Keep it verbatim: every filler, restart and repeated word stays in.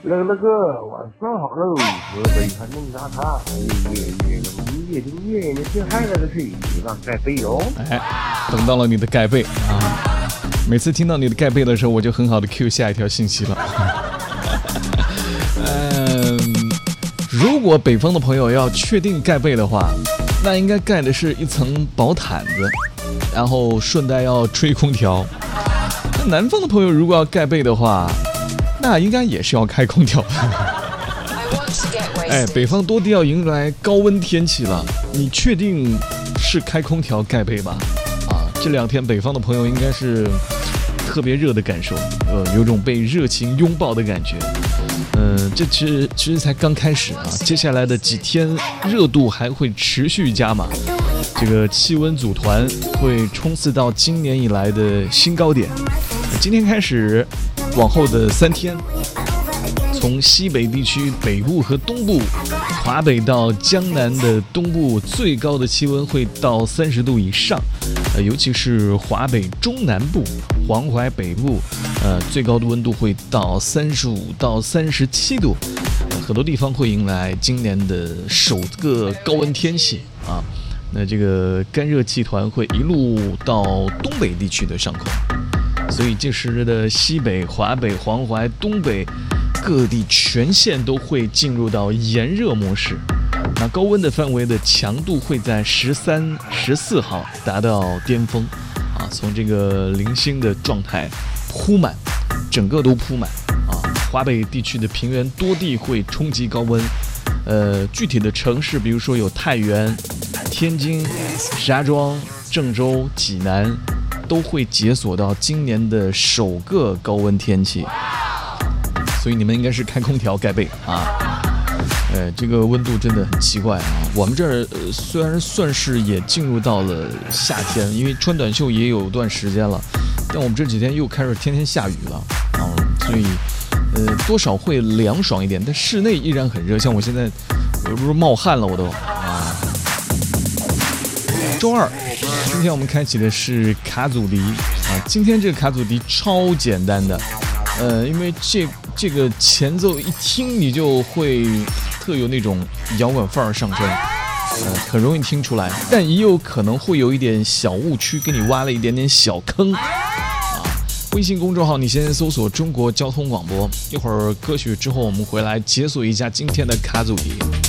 乐乐哥，晚上好喽！河北寒冬沙滩，夜夜夜冷，夜听夜，你听嗨了的是一让盖被哦。 哎，等到了你的盖被啊！每次听到你的盖被的时候，我就很好的 Q 下一条信息了。嗯，如果北方的朋友要确定盖被的话，那应该盖的是一层薄毯子，然后顺带要吹空调。那南方的朋友如果要盖被的话，那应该也是要开空调。哎，北方多地要迎来高温天气了，你确定是开空调盖被吧？啊，这两天北方的朋友应该是特别热的感受，呃，有种被热情拥抱的感觉。嗯、呃，这其实其实才刚开始啊，接下来的几天热度还会持续加码，这个气温组团会冲刺到今年以来的新高点。今天开始，往后的三天，从西北地区北部和东部，华北到江南的东部，最高的气温会到三十度以上，呃，尤其是华北中南部、黄淮北部，呃，最高的温度会到三十五到三十七度，呃，很多地方会迎来今年的首个高温天气啊。那这个干热气团会一路到东北地区的上空。所以这时的西北、华北、黄淮、东北各地全线都会进入到炎热模式。那高温的范围的强度会在十三、十四号达到巅峰，啊，从这个零星的状态铺满，整个都铺满啊。华北地区的平原多地会冲击高温，呃，具体的城市比如说有太原、天津、石家庄、郑州、济南。都会解锁到今年的首个高温天气，所以你们应该是开空调盖被啊。呃，这个温度真的很奇怪啊。我们这儿、呃、虽然算是也进入到了夏天，因为穿短袖也有段时间了，但我们这几天又开始天天下雨了啊，所以呃多少会凉爽一点，但室内依然很热。像我现在我不是冒汗了，我都啊。周二。今天我们开启的是卡祖笛啊，今天这个卡祖笛超简单的，呃，因为这这个前奏一听你就会特有那种摇滚范儿上身，呃，很容易听出来，但也有可能会有一点小误区，给你挖了一点点小坑啊。微信公众号你先搜索中国交通广播，一会儿歌曲之后我们回来解锁一下今天的卡祖笛。